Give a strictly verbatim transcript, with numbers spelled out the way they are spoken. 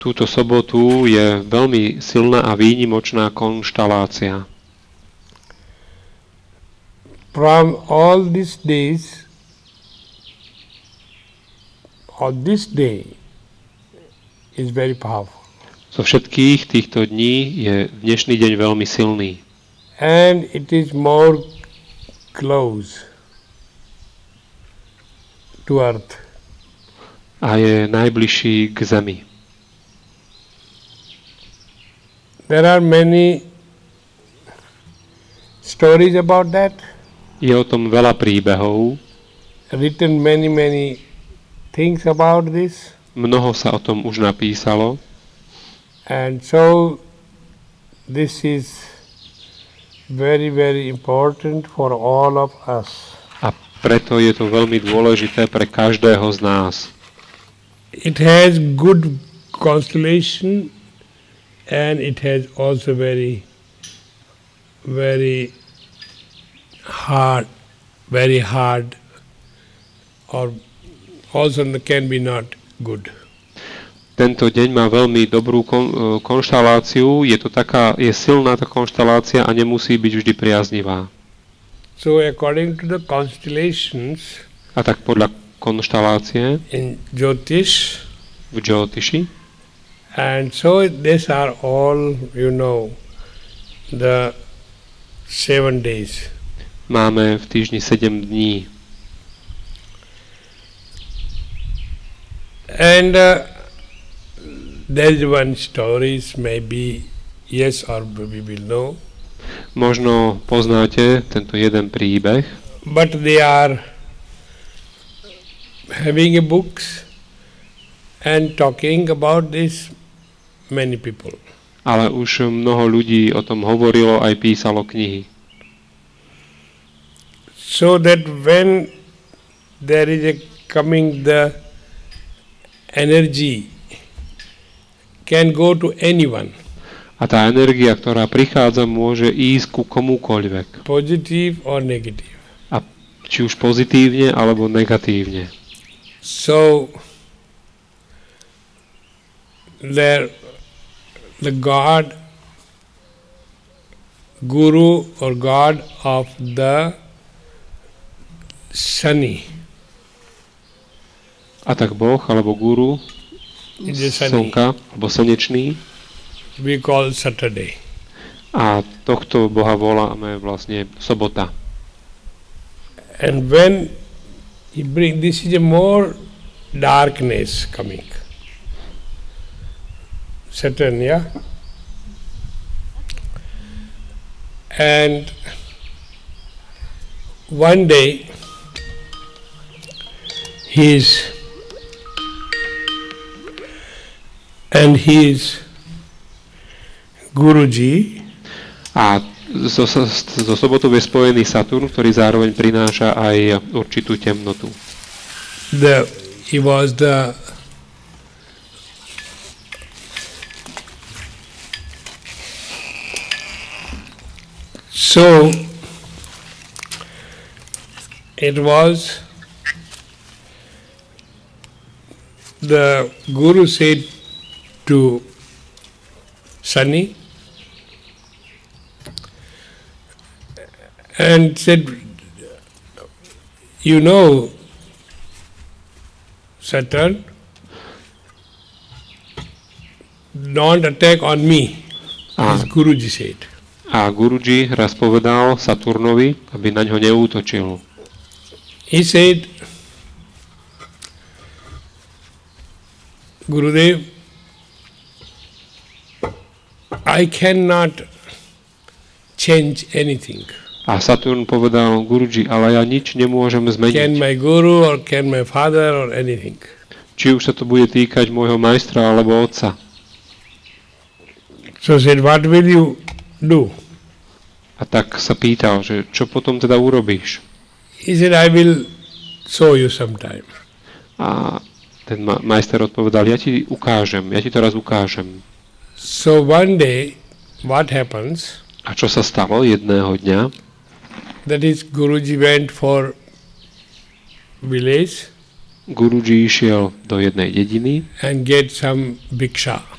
Túto sobotu je veľmi silná a výnimočná konštalácia. From all these days, or this day is very powerful. Zo všetkých týchto dní je dnešný deň veľmi silný. And it is more close to earth. A je najbližší k zemi. There are many stories about that. Je o tom veľa príbehov. Written many, many things about this. Mnoho sa o tom už napísalo. And so this is very, very important for all of us. A preto je to veľmi dôležité pre každého z nás. It has good constellation and it has also very, very hard, very hard, or also can be not good. Tento deň má veľmi dobrú kon, konštaláciu, je to taká, je silná tá konštalácia a nemusí byť vždy priaznivá. So according to the constellations, a tak podľa konštalácie in Jyotish, v Jyotiši, and so these are all, you know, the seven days. Máme v týždni sedem dní. And uh, there is one stories, maybe yes or we will know. Možno poznáte tento jeden príbeh. But they are having a books and talking about this many people. Ale už mnoho ľudí o tom hovorilo, aj písalo knihy. So that when there is a coming the energy can go to anyone. A tá energia, ktorá prichádza, môže ísť ku komukoľvek. Positive or negative. A či už pozitívne alebo negatívne. So there the God, Guru or God of the Sunny. A tak Boh alebo Guru slnka alebo slnečný, we call Saturday. A tohto Boha voláme vlastne sobota. And when he bring, this is a more darkness coming. Saturn, yeah? And one day he's and his Guruji. A so, so, so sobotou je spojený Saturn, ktorý zároveň prináša aj určitú temnotu. The, he was the so it was the Guru said to Sunny and said, you know, Saturn, don't attack on me, as Guruji said. A Guruji raz povedal Saturnovi, aby na ňo neútočil. He said, Gurudev, I cannot change anything. A Saturn povedal Guruji, ale ja nič nemôžem zmeniť. Can my guru or can my father or anything. Či už sa to bude týkať môjho majstra alebo otca. So said, what will you do? A tak sa pýtal, že čo potom teda urobíš? He said, I will show you sometime. A ten ma- majster odpovedal, ja ti ukážem, ja ti to raz ukážem. So one day, what happens? A čo sa stalo jedného dňa? That is, Guruji went for village Guruji išiel do jednej dediny and get some bhiksha.